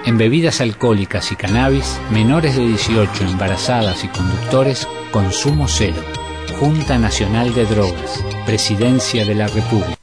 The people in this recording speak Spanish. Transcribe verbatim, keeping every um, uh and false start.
En bebidas alcohólicas y cannabis, menores de dieciocho, embarazadas y conductores, consumo cero. Junta Nacional de Drogas, Presidencia de la República.